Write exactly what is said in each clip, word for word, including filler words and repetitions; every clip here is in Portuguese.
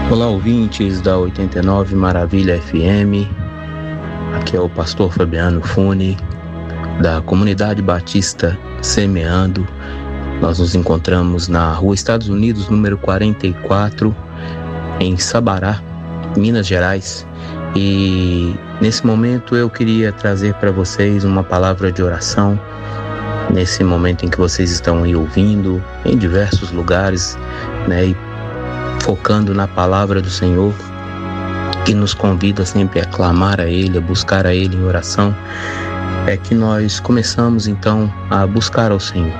Olá, ouvintes da oitenta e nove Maravilha F M. Aqui é o pastor Fabiano Fune, da Comunidade Batista Semeando. Nós nos encontramos na Rua Estados Unidos, número quarenta e quatro, em Sabará, Minas Gerais. E nesse momento eu queria trazer para vocês uma palavra de oração. Nesse momento em que vocês estão aí ouvindo, em diversos lugares, né, e focando na palavra do Senhor, que nos convida sempre a clamar a Ele, a buscar a Ele em oração, é que nós começamos então a buscar ao Senhor,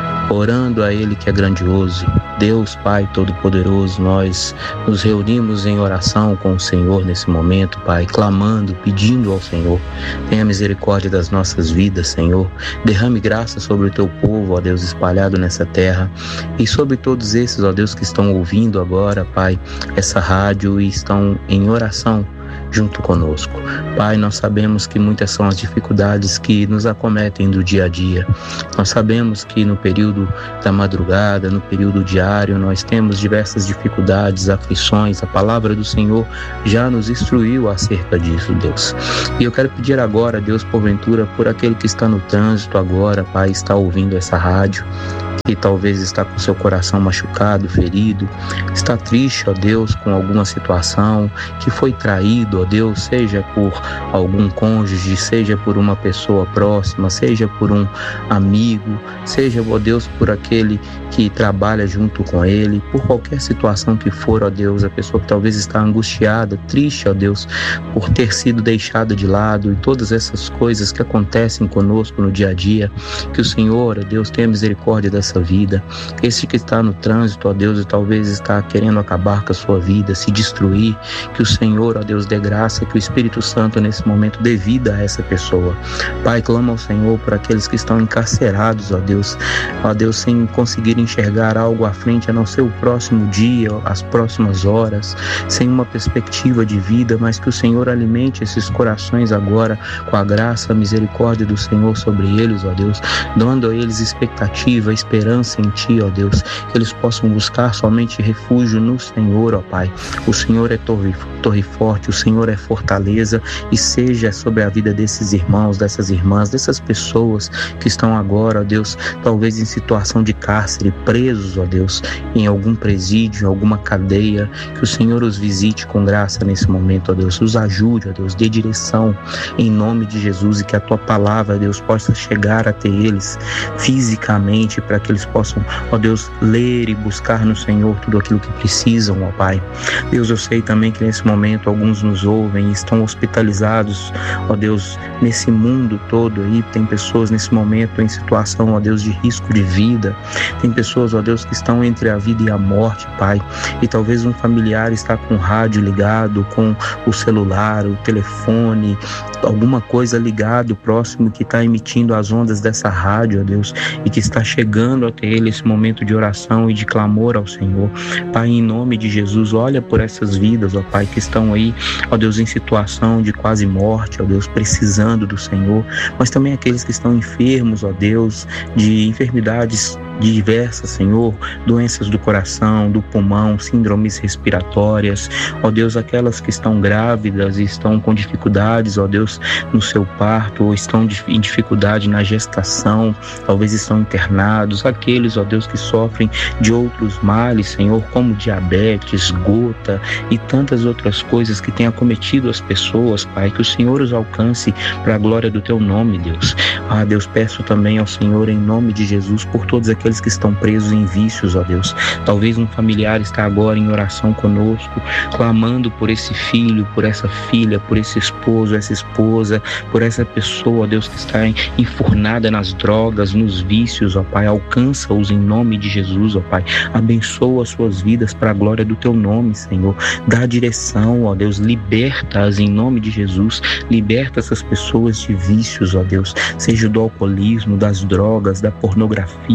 orando a Ele que é grandioso. Deus Pai Todo-Poderoso, nós nos reunimos em oração com o Senhor nesse momento, Pai, clamando, pedindo ao Senhor: tenha misericórdia das nossas vidas, Senhor. Derrame graça sobre o Teu povo, ó Deus, espalhado nessa terra, e sobre todos esses, ó Deus, que estão ouvindo agora, Pai, essa rádio e estão em oração junto conosco. Pai, nós sabemos que muitas são as dificuldades que nos acometem do dia a dia. Nós sabemos que no período da madrugada, no período diário, nós temos diversas dificuldades, aflições. A palavra do Senhor já nos instruiu acerca disso, Deus. E eu quero pedir agora, Deus, porventura, por aquele que está no trânsito agora, Pai, está ouvindo essa rádio, que talvez está com seu coração machucado, ferido, está triste, ó Deus, com alguma situação, que foi traído, ó Deus, seja por algum cônjuge, seja por uma pessoa próxima, seja por um amigo, seja, ó Deus, por aquele que trabalha junto com ele, por qualquer situação que for, ó Deus, a pessoa que talvez está angustiada, triste, ó Deus, por ter sido deixada de lado, e todas essas coisas que acontecem conosco no dia a dia, que o Senhor, ó Deus, tenha misericórdia dessa vida. Esse que está no trânsito, ó Deus, e talvez está querendo acabar com a sua vida, se destruir, que o Senhor, ó Deus, dê graça, que o Espírito Santo nesse momento dê vida a essa pessoa. Pai, clama ao Senhor por aqueles que estão encarcerados, ó Deus, ó Deus, sem conseguir enxergar algo à frente a não ser o próximo dia, as próximas horas, sem uma perspectiva de vida, mas que o Senhor alimente esses corações agora com a graça, a misericórdia do Senhor sobre eles, ó Deus, dando a eles expectativa, esperança em Ti, ó Deus, que eles possam buscar somente refúgio no Senhor, ó Pai. O Senhor é torre, torre forte, o Senhor é fortaleza, e seja sobre a vida desses irmãos, dessas irmãs, dessas pessoas que estão agora, ó Deus, talvez em situação de cárcere, presos, ó Deus, em algum presídio, em alguma cadeia, que o Senhor os visite com graça nesse momento, ó Deus, os ajude, ó Deus, dê direção em nome de Jesus, e que a Tua palavra, ó Deus, possa chegar até eles fisicamente, para que eles possam, ó Deus, ler e buscar no Senhor tudo aquilo que precisam, ó Pai. Deus, eu sei também que nesse momento alguns nos ouvem e estão hospitalizados, ó Deus, nesse mundo todo aí, tem pessoas nesse momento em situação, ó Deus, de risco de vida, tem pessoas, ó Deus, que estão entre a vida e a morte, Pai, e talvez um familiar está com o rádio ligado, com o celular, o telefone, alguma coisa ligado próximo que está emitindo as ondas dessa rádio, ó Deus, e que está chegando até ele esse momento de oração e de clamor ao Senhor. Pai, em nome de Jesus, olha por essas vidas, ó Pai, que estão aí, ó Deus, em situação de quase morte, ó Deus, precisando do Senhor, mas também aqueles que estão enfermos, ó Deus, de enfermidades diversas, Senhor, doenças do coração, do pulmão, síndromes respiratórias, ó Deus, aquelas que estão grávidas e estão com dificuldades, ó Deus, no seu parto, ou estão em dificuldade na gestação, talvez estão internados, aqueles, ó Deus, que sofrem de outros males, Senhor, como diabetes, gota e tantas outras coisas que têm acometido as pessoas, Pai, que o Senhor os alcance para a glória do Teu nome, Deus. Ah, Deus, peço também ao Senhor, em nome de Jesus, por todos aqueles que estão presos em vícios, ó Deus. Talvez um familiar está agora em oração conosco, clamando por esse filho, por essa filha, por esse esposo, essa esposa, por essa pessoa, ó Deus, que está enfurnada nas drogas, nos vícios, ó Pai. Alcança-os em nome de Jesus, ó Pai. Abençoa as suas vidas para a glória do Teu nome, Senhor. Dá direção, ó Deus. Liberta-as em nome de Jesus. Liberta essas pessoas de vícios, ó Deus. Seja do alcoolismo, das drogas, da pornografia, do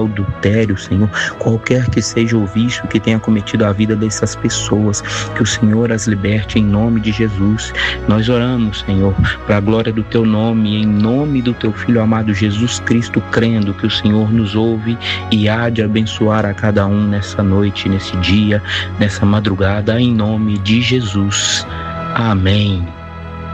adultério, Senhor, qualquer que seja o vício que tenha cometido a vida dessas pessoas, que o Senhor as liberte em nome de Jesus. Nós oramos, Senhor, para a glória do Teu nome, em nome do Teu Filho amado Jesus Cristo, crendo que o Senhor nos ouve e há de abençoar a cada um nessa noite, nesse dia, nessa madrugada, em nome de Jesus. Amém.